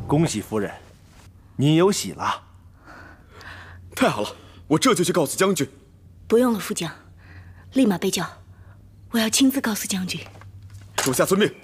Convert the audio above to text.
恭喜夫人，您有喜了。 太好了，我这就去告诉将军。 不用了，副将，立马备轿，我要亲自告诉将军。 属下遵命。